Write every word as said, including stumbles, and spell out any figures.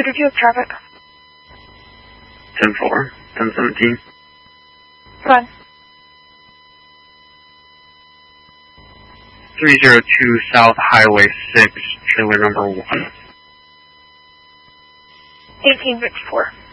Good review of traffic. ten four, ten seventeen. Fine. three zero two South Highway six, trailer number one. eighteen fifty-four.